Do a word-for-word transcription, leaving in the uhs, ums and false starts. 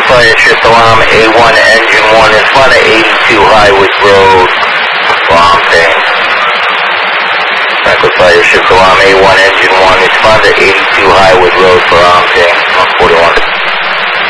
Fire Shift Alarm A one Engine one in front of eighty-two Highwood Road, Brompton. Franklin Fire Shift Alarm A one Engine one is